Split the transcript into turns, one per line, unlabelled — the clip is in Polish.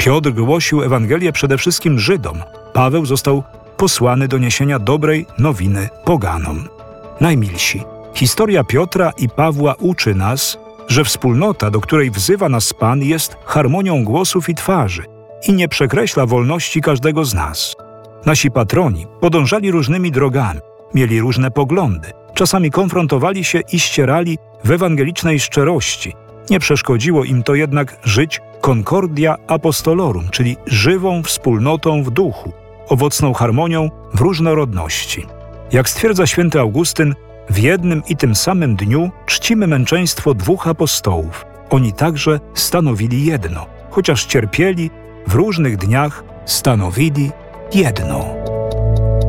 Piotr głosił Ewangelię przede wszystkim Żydom. Paweł został posłany do niesienia dobrej nowiny poganom. Najmilsi, historia Piotra i Pawła uczy nas, że wspólnota, do której wzywa nas Pan, jest harmonią głosów i twarzy i nie przekreśla wolności każdego z nas. Nasi patroni podążali różnymi drogami, mieli różne poglądy, czasami konfrontowali się i ścierali w ewangelicznej szczerości. Nie przeszkodziło im to jednak żyć concordia apostolorum, czyli żywą wspólnotą w duchu, owocną harmonią w różnorodności. Jak stwierdza święty Augustyn, w jednym i tym samym dniu czcimy męczeństwo dwóch apostołów. Oni także stanowili jedno, chociaż cierpieli, w różnych dniach stanowili jedno.